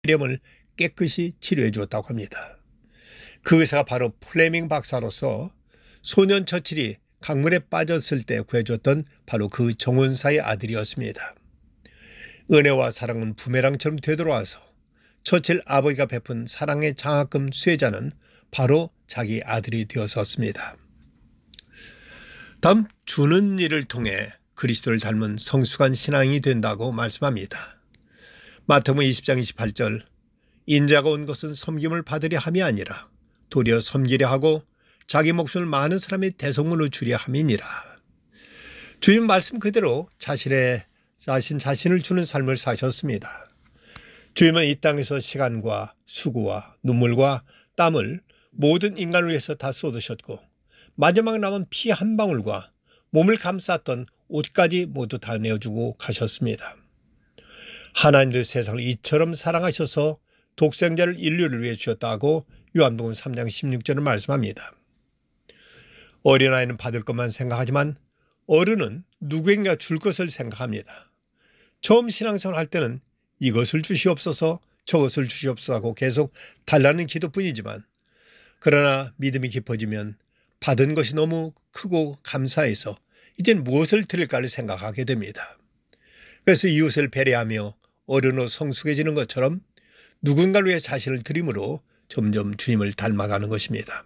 폐렴을 깨끗이 치료해 주었다고 합니다. 그 의사가 바로 플레밍 박사로서 소년 처칠이 강물에 빠졌을 때 구해줬던 바로 그 정원사의 아들이었습니다. 은혜와 사랑은 부메랑처럼 되돌아와서 처칠 아버지가 베푼 사랑의 장학금 수혜자는 바로 자기 아들이 되었었습니다. 다음, 주는 일을 통해 그리스도를 닮은 성숙한 신앙이 된다고 말씀합니다. 마태복음 20장 28절, 인자가 온 것은 섬김을 받으려 함이 아니라 도리어 섬기려 하고 자기 목숨을 많은 사람의 대속물로 주려 함이니라. 주님 말씀 그대로 자신을 주는 삶을 사셨습니다. 주님은 이 땅에서 시간과 수고와 눈물과 땀을 모든 인간을 위해서 다 쏟으셨고 마지막 남은 피 한 방울과 몸을 감쌌던 옷까지 모두 다 내어주고 가셨습니다. 하나님도 세상을 이처럼 사랑하셔서 독생자를 인류를 위해 주셨다고 요한복음 3장 16절을 말씀합니다. 어린아이는 받을 것만 생각하지만 어른은 누구에게 줄 것을 생각합니다. 처음 신앙생활 할 때는 이것을 주시옵소서 저것을 주시옵소서 하고 계속 달라는 기도뿐이지만 그러나 믿음이 깊어지면 받은 것이 너무 크고 감사해서 이젠 무엇을 드릴까를 생각하게 됩니다. 그래서 이웃을 배려하며 어른으로 성숙해지는 것처럼 누군가를 위해 자신을 드림으로 점점 주님을 닮아가는 것입니다.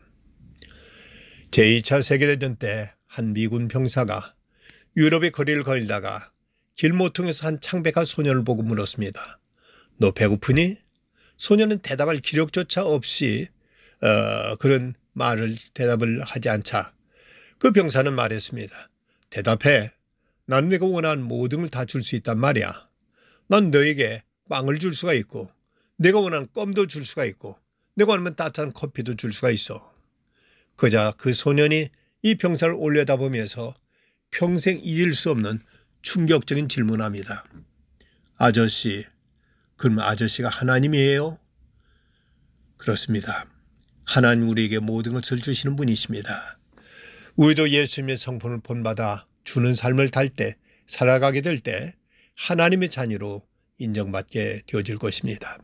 제2차 세계대전 때 한 미군 병사가 유럽의 거리를 걸다가 길모퉁에서 한 창백한 소년을 보고 물었습니다. 너 배고프니? 소년은 대답할 기력조차 없이 그런 대답을 하지 않자 그 병사는 말했습니다. 대답해. 난 내가 원하는 모든 걸 다 줄 수 있단 말이야. 난 너에게 빵을 줄 수가 있고 내가 원하는 껌도 줄 수가 있고 내가 원하면 따뜻한 커피도 줄 수가 있어. 그자 그 소년이 이 병사를 올려다보면서 평생 잊을 수 없는 충격적인 질문합니다. 아저씨, 그럼 아저씨가 하나님이에요? 그렇습니다. 하나님 우리에게 모든 것을 주시는 분이십니다. 우리도 예수님의 성품을 본받아 주는 삶을 살아가게 될 때 하나님의 자녀로 인정받게 되어질 것입니다.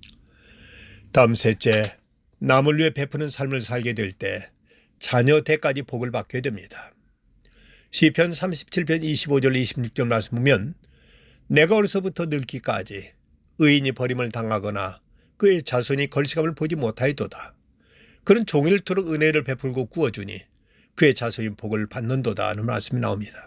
다음 셋째, 남을 위해 베푸는 삶을 살게 될 때 자녀 때까지 복을 받게 됩니다. 시편 37편 25절 26절 말씀 보면 내가 어려서부터 늙기까지 의인이 버림을 당하거나 그의 자손이 걸시감을 보지 못하였도다. 그는 종일토록 은혜를 베풀고 구워주니 그의 자손이 복을 받는도다 하는 말씀이 나옵니다.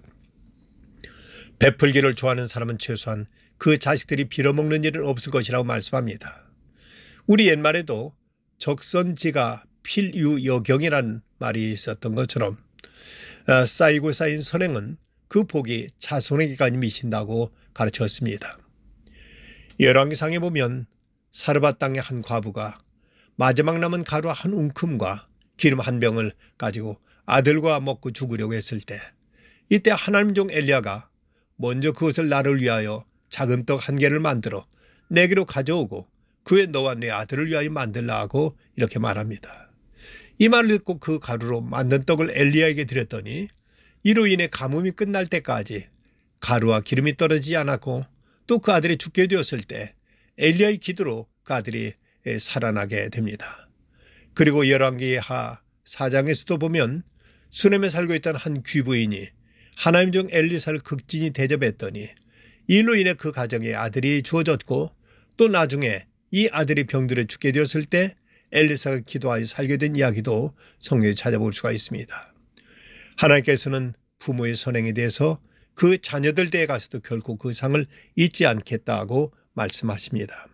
베풀기를 좋아하는 사람은 최소한 그 자식들이 빌어먹는 일은 없을 것이라고 말씀합니다. 우리 옛말에도 적선지가 필유여경이라는 말이 있었던 것처럼 쌓이고 쌓인 선행은 그 복이 자손에게까지 미친다고 가르쳤습니다. 열왕기상에 보면 사르밧 땅의 한 과부가 마지막 남은 가루 한 움큼과 기름 한 병을 가지고 아들과 먹고 죽으려고 했을 때 이때 하나님 종 엘리야가 먼저 그것을 나를 위하여 작은 떡 한 개를 만들어 내게로 가져오고 그의 너와 내 아들을 위하여 만들라 하고 이렇게 말합니다. 이 말을 듣고 그 가루로 만든 떡을 엘리야에게 드렸더니 이로 인해 가뭄이 끝날 때까지 가루와 기름이 떨어지지 않았고 또 그 아들이 죽게 되었을 때 엘리야의 기도로 그 아들이 살아나게 됩니다. 그리고 열왕기하 4장에서도 보면 수넴에 살고 있던 한 귀부인이 하나님 종 엘리사를 극진히 대접했더니 이로 인해 그 가정에 아들이 주어졌고 또 나중에 이 아들이 병들어 죽게 되었을 때 엘리사가 기도하여 살게 된 이야기도 성경에 찾아볼 수가 있습니다. 하나님께서는 부모의 선행에 대해서 그 자녀들 때에 가서도 결코 그 상을 잊지 않겠다고 말씀하십니다.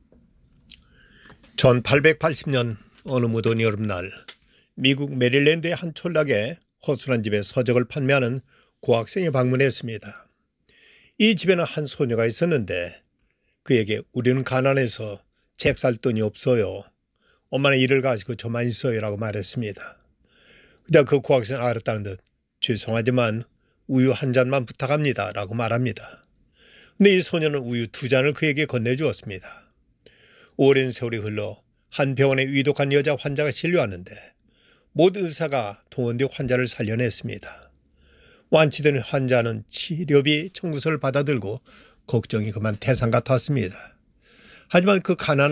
1880년 어느 무더운 여름날 미국 메릴랜드의 한 촌락에 허술한 집에 서적을 판매하는 고학생이 방문했습니다. 이 집에는 한 소녀가 있었는데 그에게 우리는 가난해서 책 살 돈이 없어요. 엄마는 일을 가지고 저만 있어요 라고 말했습니다. 그냥 그 고학생은 알았다는 듯 죄송하지만 우유 한 잔만 부탁합니다 라고 말합니다. 근데 이 소녀는 우유 2잔을 그에게 건네주었습니다. 오랜 세월이 흘러 한 병원에 위독한 여자 환자가 진료하는데 모든 의사가 동원되어 환자를 살려냈습니다. 완치된 환자는 치료비 청구서를 받아들고 걱정이 그만 태산 같았습니다. 하지만 그 가난한